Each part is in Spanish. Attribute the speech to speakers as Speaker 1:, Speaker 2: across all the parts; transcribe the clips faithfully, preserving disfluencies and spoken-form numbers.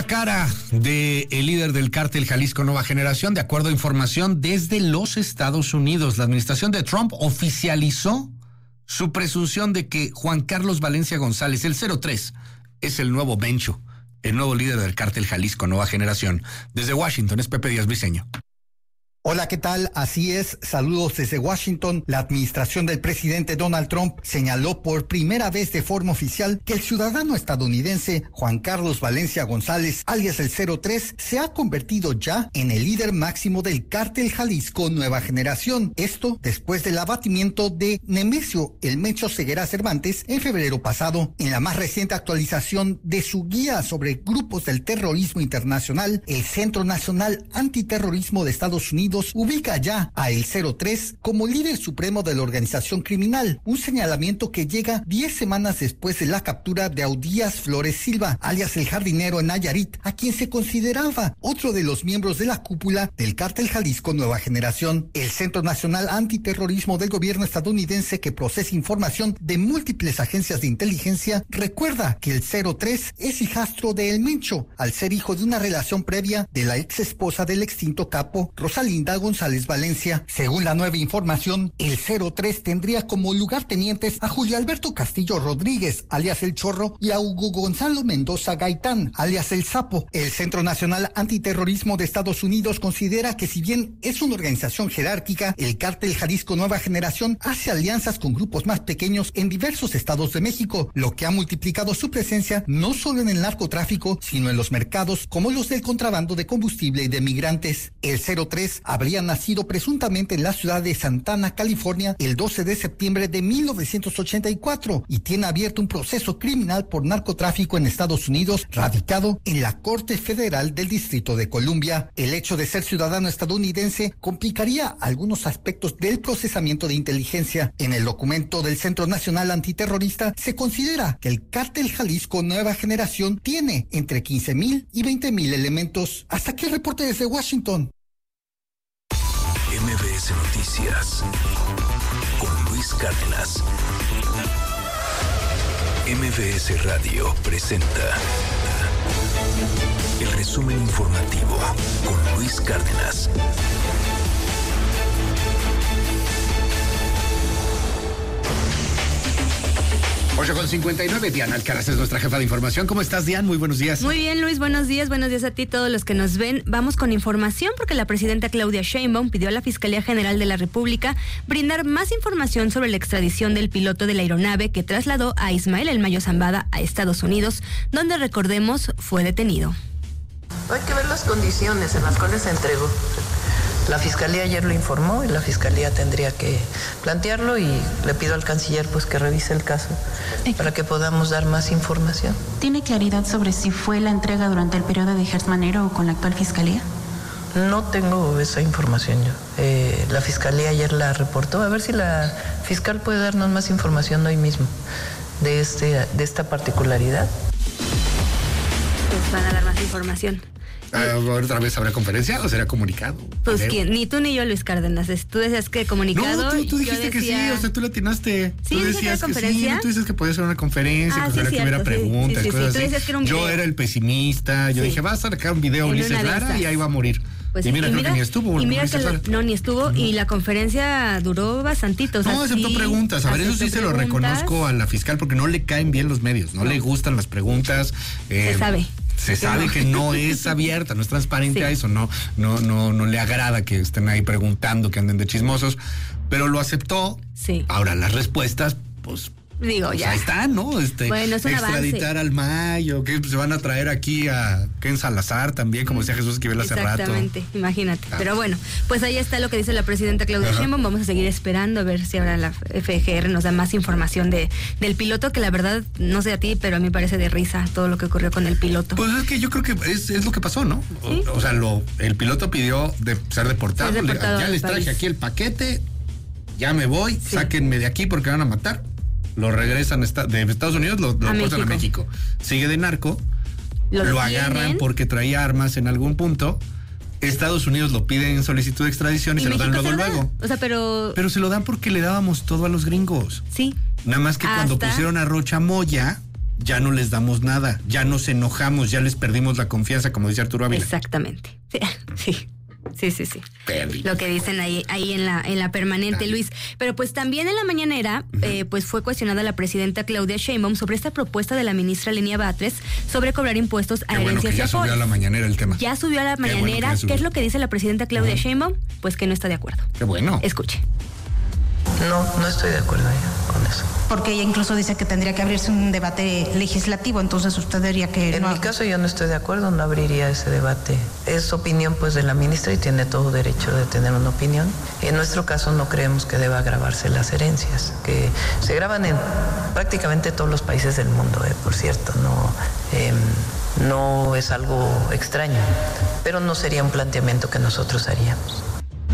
Speaker 1: nueva cara del líder del cártel Jalisco Nueva Generación. De acuerdo a información desde los Estados Unidos, la administración de Trump oficializó su presunción de que Juan Carlos Valencia González, el cero tres, es el nuevo Mencho, el nuevo líder del cártel Jalisco Nueva Generación. Desde Washington es Pepe Díaz Briceño.
Speaker 2: Hola, ¿qué tal? Así es, saludos desde Washington. La administración del presidente Donald Trump señaló por primera vez de forma oficial que el ciudadano estadounidense Juan Carlos Valencia González, alias el cero tres, se ha convertido ya en el líder máximo del cártel Jalisco Nueva Generación. Esto después del abatimiento de Nemesio el Mencho Ceguera Cervantes en febrero pasado. En la más reciente actualización de su guía sobre grupos del terrorismo internacional, el Centro Nacional Antiterrorismo de Estados Unidos ubica ya a el cero tres como líder supremo de la organización criminal, un señalamiento que llega diez semanas después de la captura de Audías Flores Silva, alias el jardinero en Nayarit, a quien se consideraba otro de los miembros de la cúpula del cártel Jalisco Nueva Generación. El Centro Nacional Antiterrorismo del gobierno estadounidense, que procesa información de múltiples agencias de inteligencia, recuerda que el cero tres es hijastro de El Mencho, al ser hijo de una relación previa de la ex esposa del extinto capo, Rosalinda González Valencia. Según la nueva información, el cero tres tendría como lugartenientes a Julio Alberto Castillo Rodríguez, alias El Chorro, y a Hugo Gonzalo Mendoza Gaitán, alias El Sapo. El Centro Nacional Antiterrorismo de Estados Unidos considera que si bien es una organización jerárquica, el cártel Jalisco Nueva Generación hace alianzas con grupos más pequeños en diversos estados de México, lo que ha multiplicado su presencia no solo en el narcotráfico, sino en los mercados como los del contrabando de combustible y de migrantes. El cero tres habría nacido presuntamente en la ciudad de Santana, California, el doce de septiembre de mil novecientos ochenta y cuatro y tiene abierto un proceso criminal por narcotráfico en Estados Unidos, radicado en la Corte Federal del Distrito de Columbia. El hecho de ser ciudadano estadounidense complicaría algunos aspectos del procesamiento de inteligencia. En el documento del Centro Nacional Antiterrorista se considera que el cártel Jalisco Nueva Generación tiene entre quince mil y veinte mil elementos. Hasta aquí el reporte desde Washington.
Speaker 3: M B S Noticias con Luis Cárdenas. M B S Radio presenta el resumen informativo con Luis Cárdenas.
Speaker 1: ocho con cincuenta y nueve, Diana Alcaraz es nuestra jefa de información. ¿Cómo estás, Diana? Muy buenos días.
Speaker 4: Muy bien, Luis, buenos días. Buenos días a ti, todos los que nos ven. Vamos con información porque la presidenta Claudia Sheinbaum pidió a la Fiscalía General de la República brindar más información sobre la extradición del piloto de la aeronave que trasladó a Ismael El Mayo Zambada a Estados Unidos, donde, recordemos, fue detenido.
Speaker 5: Hay que ver las condiciones en las cuales se entregó. La Fiscalía ayer lo informó y la Fiscalía tendría que plantearlo y le pido al canciller pues que revise el caso para que podamos dar más información.
Speaker 6: ¿Tiene claridad sobre si fue la entrega durante el periodo de Gertz Manero o con la actual Fiscalía?
Speaker 5: No tengo esa información yo. Eh, la Fiscalía ayer la reportó. A ver si la fiscal puede darnos más información hoy mismo de, este, de esta particularidad.
Speaker 4: Pues van a dar más información.
Speaker 1: Uh, ¿Otra vez habrá conferencia o será comunicado?
Speaker 4: Pues quién, ni tú ni yo, Luis Cárdenas. Tú decías que comunicado.
Speaker 1: No, tú, tú dijiste
Speaker 4: decía...
Speaker 1: que sí, o sea, tú le atinaste.
Speaker 4: Sí,
Speaker 1: tú
Speaker 4: decías que,
Speaker 1: conferencia? Sí, tú dices que podía ser una conferencia,
Speaker 4: ah,
Speaker 1: que,
Speaker 4: sí,
Speaker 1: que
Speaker 4: cierto,
Speaker 1: hubiera
Speaker 4: sí,
Speaker 1: preguntas,
Speaker 4: sí, sí,
Speaker 1: cosas
Speaker 4: sí. Tú decías
Speaker 1: así.
Speaker 4: que era un
Speaker 1: Yo
Speaker 4: video.
Speaker 1: era el pesimista, yo sí. dije, vas a sacar un video Ulises Lara y ahí va a morir.
Speaker 4: Pues,
Speaker 1: y mira,
Speaker 4: y
Speaker 1: creo
Speaker 4: mira,
Speaker 1: que ni estuvo.
Speaker 4: Y mira que la, no, ni estuvo, no. Y la conferencia duró bastantito. O sea,
Speaker 1: no, aceptó
Speaker 4: sí,
Speaker 1: preguntas. A ver, eso sí
Speaker 4: preguntas.
Speaker 1: se lo reconozco a la fiscal porque no le caen bien los medios, no, no. le gustan las preguntas.
Speaker 4: Eh, se sabe.
Speaker 1: Se sabe
Speaker 4: no.
Speaker 1: que no es abierta, no es transparente sí. a eso, no, no, no, no le agrada que estén ahí preguntando, que anden de chismosos, pero lo aceptó.
Speaker 4: Sí.
Speaker 1: Ahora, las respuestas, pues,
Speaker 4: Digo,
Speaker 1: pues
Speaker 4: ya.
Speaker 1: ahí están, ¿no? Este,
Speaker 4: bueno, es un
Speaker 1: extraditar
Speaker 4: avance.
Speaker 1: al Mayo, que se van a traer aquí a Ken Salazar también, como decía Jesús Esquivel hace rato.
Speaker 4: Exactamente, imagínate.
Speaker 1: Ah.
Speaker 4: Pero bueno, pues ahí está lo que dice la presidenta Claudia Sheinbaum. Vamos a seguir esperando a ver si ahora la F G R nos da más información de del piloto, que la verdad, no sé a ti, pero a mí me parece de risa todo lo que ocurrió con el piloto.
Speaker 1: Pues es que yo creo que es, es lo que pasó, ¿no? ¿Sí? O, o sea, lo, el piloto pidió de ser deportado.
Speaker 4: Ser deportado
Speaker 1: Le, ya les traje
Speaker 4: país.
Speaker 1: aquí el paquete, ya me voy,
Speaker 4: Sí.
Speaker 1: sáquenme de aquí porque van a matar. Lo regresan de Estados Unidos, lo, lo
Speaker 4: a
Speaker 1: portan
Speaker 4: México.
Speaker 1: a México. Sigue de narco,
Speaker 4: lo,
Speaker 1: lo agarran porque traía armas en algún punto. Estados Unidos lo pide en solicitud de extradición y, y se México lo dan luego,
Speaker 4: se lo
Speaker 1: luego.
Speaker 4: O sea, pero...
Speaker 1: Pero se lo dan porque le dábamos todo a los gringos.
Speaker 4: Sí.
Speaker 1: Nada más que
Speaker 4: Hasta...
Speaker 1: cuando pusieron a Rocha Moya, ya no les damos nada, ya nos enojamos, ya les perdimos la confianza, como dice Arturo Ávila.
Speaker 4: Exactamente. Sí, sí. Sí, sí, sí.
Speaker 1: Perry.
Speaker 4: Lo que dicen ahí, ahí en la, en la permanente, Luis. Pero pues también en la mañanera, uh-huh. eh, pues fue cuestionada la presidenta Claudia Sheinbaum sobre esta propuesta de la ministra Lenia Batres sobre cobrar impuestos a
Speaker 1: Qué
Speaker 4: herencias
Speaker 1: bueno que ya
Speaker 4: y afores.
Speaker 1: subió a la mañanera el tema.
Speaker 4: Ya subió a la
Speaker 1: Qué
Speaker 4: mañanera.
Speaker 1: Bueno que
Speaker 4: ¿Qué es lo que dice la presidenta Claudia uh-huh. Sheinbaum? Pues que no está de acuerdo.
Speaker 1: Qué bueno.
Speaker 4: Escuche.
Speaker 5: No, no estoy de acuerdo ya con eso.
Speaker 7: Porque ella incluso dice que tendría que abrirse un debate legislativo, entonces usted diría que...
Speaker 5: En
Speaker 7: no...
Speaker 5: mi caso yo no estoy de acuerdo, no abriría ese debate. Es opinión pues de la ministra y tiene todo derecho de tener una opinión. En nuestro caso no creemos que deba grabarse las herencias, que se graban en prácticamente todos los países del mundo, eh, por cierto, no, eh, no es algo extraño, pero no sería un planteamiento que nosotros haríamos.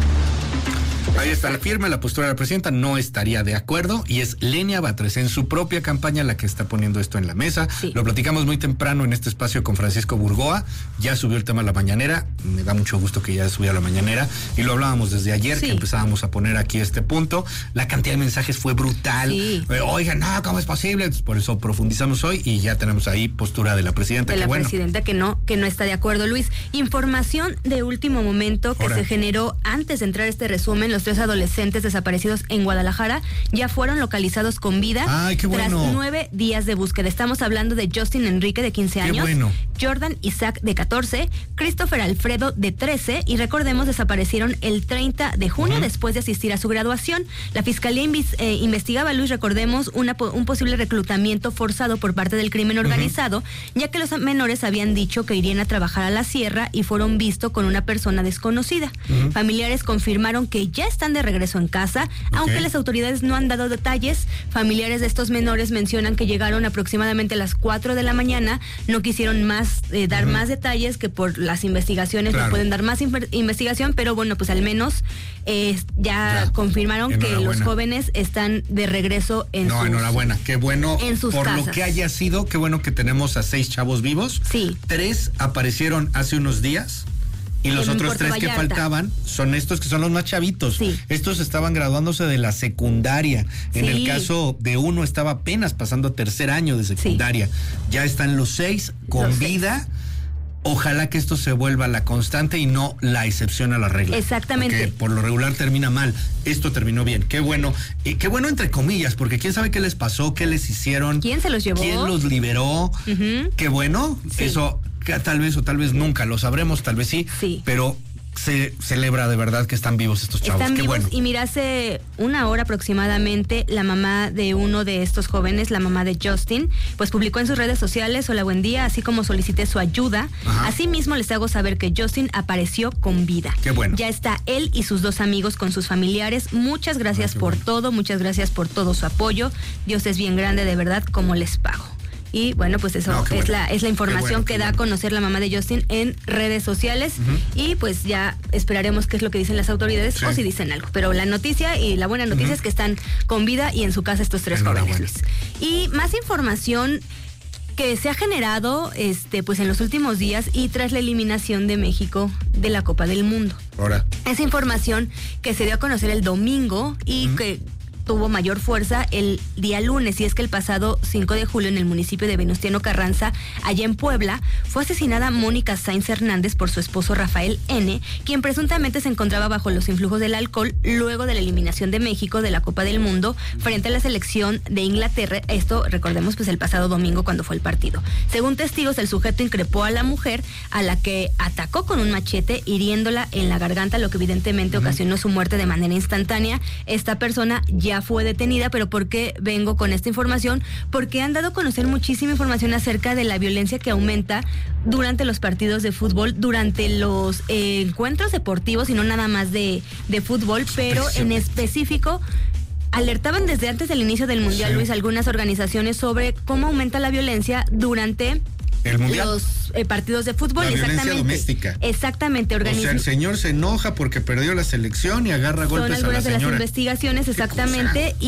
Speaker 1: Ahí está la firme, la postura de la presidenta, no estaría de acuerdo, y es Lenia Batres en su propia campaña la que está poniendo esto en la mesa. Sí. Lo platicamos muy temprano en este espacio con Francisco Burgoa, ya subió el tema a la mañanera, me da mucho gusto que ya subió a la mañanera, y lo hablábamos desde ayer, sí. que empezábamos a poner aquí este punto. La cantidad de mensajes fue brutal. Sí. Eh, Oigan, no, ¿cómo es posible? Por eso profundizamos hoy y ya tenemos ahí postura de la presidenta.
Speaker 4: De la
Speaker 1: bueno.
Speaker 4: presidenta que no, que no está de acuerdo, Luis. Información de último momento que Ahora. se generó antes de entrar a este resumen. Los tres adolescentes desaparecidos en Guadalajara ya fueron localizados con vida.
Speaker 1: Ay, qué bueno.
Speaker 4: Tras nueve días de búsqueda. Estamos hablando de Justin Enrique, de quince años,
Speaker 1: qué bueno.
Speaker 4: Jordan Isaac, de catorce, Christopher Alfredo, de trece, y recordemos, desaparecieron el treinta de junio uh-huh. después de asistir a su graduación. La Fiscalía invis, eh, investigaba, Luis, recordemos, una, un posible reclutamiento forzado por parte del crimen organizado, uh-huh. ya que los menores habían dicho que irían a trabajar a la sierra y fueron vistos con una persona desconocida. Uh-huh. Familiares confirmaron que ya están de regreso en casa, okay. aunque las autoridades no han dado detalles. Familiares de estos menores mencionan que llegaron aproximadamente a las cuatro de la mañana, no quisieron más eh, dar uh-huh. más detalles, que por las investigaciones claro. no pueden dar más inver- investigación, pero bueno, pues al menos eh, ya, ya confirmaron que los jóvenes están de regreso en
Speaker 1: no,
Speaker 4: sus
Speaker 1: enhorabuena, qué bueno
Speaker 4: en sus
Speaker 1: por
Speaker 4: casas.
Speaker 1: Lo que haya sido, qué bueno que tenemos a seis chavos vivos.
Speaker 4: Sí.
Speaker 1: Tres aparecieron hace unos días. Y los
Speaker 4: en
Speaker 1: otros
Speaker 4: Puerto
Speaker 1: tres
Speaker 4: Vallarta.
Speaker 1: que faltaban son estos que son los más chavitos.
Speaker 4: Sí.
Speaker 1: Estos estaban graduándose de la secundaria. En
Speaker 4: sí.
Speaker 1: el caso de uno estaba apenas pasando tercer año de secundaria. Sí. Ya están los seis con los vida. Seis. Ojalá que esto se vuelva la constante y no la excepción a la regla.
Speaker 4: Exactamente.
Speaker 1: Porque por lo regular termina mal. Esto terminó bien. Qué bueno. Y qué bueno entre comillas, porque quién sabe qué les pasó, qué les hicieron.
Speaker 4: ¿Quién se los llevó?
Speaker 1: ¿Quién los liberó?
Speaker 4: Uh-huh.
Speaker 1: Qué bueno. Sí. Eso tal vez o tal vez nunca lo sabremos, tal vez sí.
Speaker 4: Sí.
Speaker 1: Pero se celebra de verdad que están vivos estos chavos.
Speaker 4: Están
Speaker 1: Qué
Speaker 4: vivos.
Speaker 1: Bueno.
Speaker 4: Y mira, hace una hora aproximadamente, la mamá de uno de estos jóvenes, la mamá de Justin, pues publicó en sus redes sociales: hola, buen día, así como solicité su ayuda. Ajá. Asimismo, les hago saber que Justin apareció con vida.
Speaker 1: Qué bueno.
Speaker 4: Ya está él y sus dos amigos con sus familiares. Muchas gracias Ay, por bueno. todo, muchas gracias por todo su apoyo. Dios es bien grande, de verdad, como les pago. Y bueno, pues eso no, es, bueno. la, es la información bueno, que da bueno. a conocer la mamá de Justin en redes sociales. Uh-huh. Y pues ya esperaremos qué es lo que dicen las autoridades sí. o si dicen algo. Pero la noticia y la buena noticia uh-huh. es que están con vida y en su casa estos tres jóvenes, Luis. Y más información que se ha generado este pues en los últimos días y tras la eliminación de México de la Copa del Mundo.
Speaker 1: Ahora.
Speaker 4: Esa información que se dio a conocer el domingo y uh-huh. que tuvo mayor fuerza el día lunes, y es que el pasado cinco de julio en el municipio de Venustiano Carranza, allá en Puebla, fue asesinada Mónica Sainz Hernández por su esposo Rafael N., quien presuntamente se encontraba bajo los influjos del alcohol luego de la eliminación de México de la Copa del Mundo frente a la selección de Inglaterra. Esto, recordemos, pues el pasado domingo cuando fue el partido. Según testigos, el sujeto increpó a la mujer, a la que atacó con un machete, hiriéndola en la garganta, lo que evidentemente uh-huh. ocasionó su muerte de manera instantánea. Esta persona ya fue detenida. Pero ¿por qué vengo con esta información? Porque han dado a conocer muchísima información acerca de la violencia que aumenta durante los partidos de fútbol, durante los eh, encuentros deportivos, y no nada más de, de fútbol, pero en específico alertaban desde antes del inicio del Mundial, sí. Luis, algunas organizaciones sobre cómo aumenta la violencia durante
Speaker 1: el mundial,
Speaker 4: los eh, partidos de fútbol.
Speaker 1: La
Speaker 4: exactamente,
Speaker 1: violencia doméstica.
Speaker 4: Exactamente, organiza.
Speaker 1: O sea, el señor se enoja porque perdió la selección y agarra golpes a la señora.
Speaker 4: Son algunas de las investigaciones, exactamente, y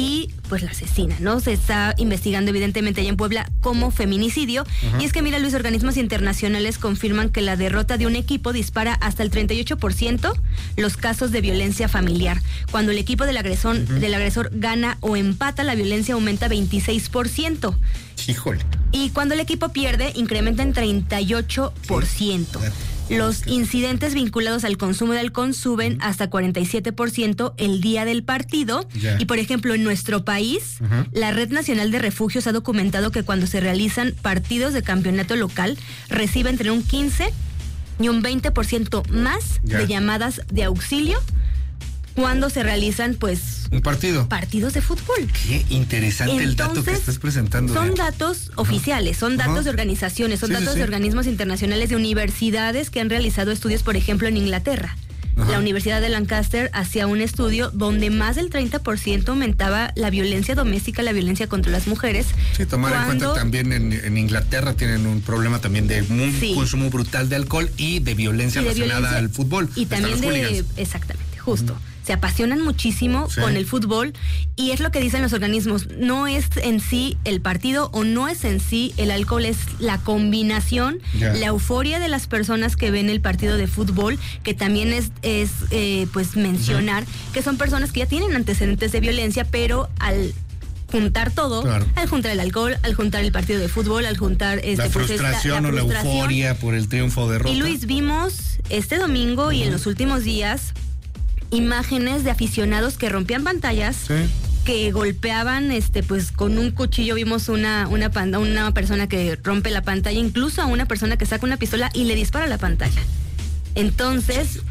Speaker 4: pues la asesina, ¿no? Se está investigando evidentemente allá en Puebla como feminicidio. Uh-huh. Y es que mira, Luis, organismos internacionales confirman que la derrota de un equipo dispara hasta el treinta y ocho por ciento los casos de violencia familiar. Cuando el equipo del agresor, uh-huh. del agresor gana o empata, la violencia aumenta veintiséis por ciento.
Speaker 1: Híjole.
Speaker 4: Y cuando el equipo pierde, incrementa en treinta y ocho por ciento. Los incidentes vinculados al consumo de alcohol suben hasta cuarenta y siete por ciento el día del partido. Yeah. Y, por ejemplo, en nuestro país, uh-huh. la Red Nacional de Refugios ha documentado que cuando se realizan partidos de campeonato local, recibe entre un quince y un veinte por ciento más yeah. de llamadas de auxilio cuando se realizan, pues...
Speaker 1: un partido.
Speaker 4: Partidos de fútbol.
Speaker 1: Qué interesante. Entonces, el dato que estás presentando.
Speaker 4: Son
Speaker 1: ¿eh?
Speaker 4: datos oficiales, son datos uh-huh. de organizaciones, son sí, datos sí, sí. de organismos internacionales, de universidades que han realizado estudios, por ejemplo, en Inglaterra. Uh-huh. La Universidad de Lancaster hacía un estudio donde más del treinta por ciento aumentaba la violencia doméstica, la violencia contra las mujeres.
Speaker 1: Sí, tomar cuando... en cuenta también en, en Inglaterra tienen un problema también de un sí. consumo brutal de alcohol y de violencia y de relacionada violencia, al fútbol.
Speaker 4: Y también de... Exactamente, justo. Uh-huh. Se apasionan muchísimo sí. con el fútbol y es lo que dicen los organismos, no es en sí el partido o no es en sí el alcohol, es la combinación, yeah. la euforia de las personas que ven el partido de fútbol, que también es, es eh, pues mencionar uh-huh. que son personas que ya tienen antecedentes de violencia, pero al juntar todo, claro. al juntar el alcohol, al juntar el partido de fútbol, al juntar este,
Speaker 1: la frustración
Speaker 4: pues, esta, la
Speaker 1: o la
Speaker 4: frustración.
Speaker 1: euforia por el triunfo o derrota.
Speaker 4: Y Luis, vimos este domingo uh-huh. y en los últimos días imágenes de aficionados que rompían pantallas, sí. que golpeaban este pues con un cuchillo. Vimos una una una persona que rompe la pantalla, incluso a una persona que saca una pistola y le dispara a la pantalla. Entonces,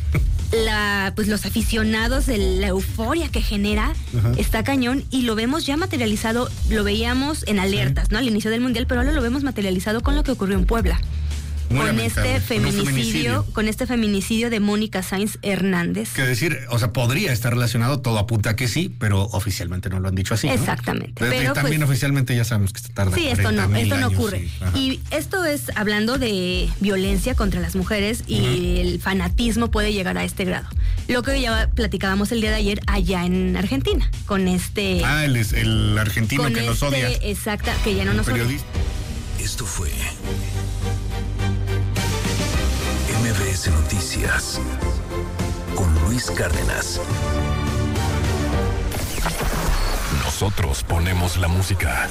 Speaker 4: la pues los aficionados, el, la euforia que genera uh-huh. está cañón y lo vemos ya materializado, lo veíamos en alertas, sí. ¿no? Al inicio del Mundial, pero ahora lo vemos materializado con lo que ocurrió en Puebla. Muy con este feminicidio, feminicidio, con este feminicidio de Mónica Sainz Hernández.
Speaker 1: Que decir, o sea, podría estar relacionado, todo apunta a que sí, pero oficialmente no lo han dicho así.
Speaker 4: Exactamente.
Speaker 1: ¿no? Pero también pues, oficialmente ya sabemos que se tarda.
Speaker 4: Sí, esto no, esto no ocurre. Sí. Y esto es hablando de violencia contra las mujeres y uh-huh. el fanatismo puede llegar a este grado. Lo que ya platicábamos el día de ayer allá en Argentina, con este.
Speaker 1: Ah, el, el argentino que este, nos odia.
Speaker 4: Exacta, que ya no nos odia.
Speaker 3: Esto fue M B S Noticias con Luis Cárdenas. Nosotros ponemos la música.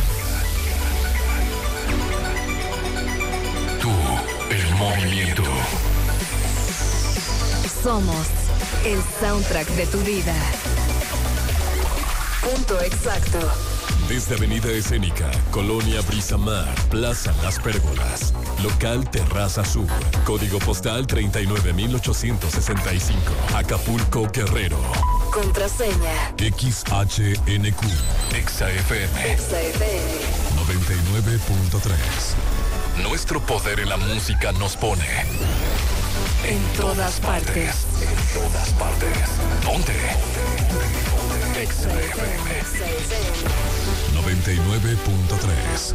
Speaker 3: Tú, el movimiento.
Speaker 8: Somos el soundtrack de tu vida. Punto exacto.
Speaker 3: Desde Avenida Escénica, Colonia Brisamar, Plaza Las Pérgolas, Local Terraza Sur, Código Postal treinta y nueve mil ochocientos sesenta y cinco, Acapulco, Guerrero.
Speaker 8: Contraseña
Speaker 3: X H N Q, Exa F M,
Speaker 8: Exa F M
Speaker 3: noventa y nueve punto tres. Nuestro poder en la música nos pone
Speaker 8: en, en todas partes. partes.
Speaker 3: En todas partes. Ponte. Exa F M noventa y nueve punto tres.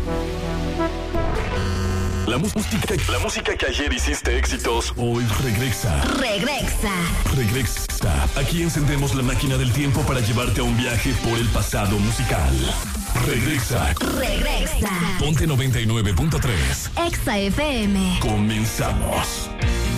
Speaker 3: La música, la música que ayer hiciste éxitos, hoy regresa.
Speaker 8: Regresa.
Speaker 3: Regresa. Aquí encendemos la máquina del tiempo para llevarte a un viaje por el pasado musical. Regresa.
Speaker 8: Regresa.
Speaker 3: Ponte noventa y nueve punto tres.
Speaker 8: Exa F M.
Speaker 3: Comenzamos.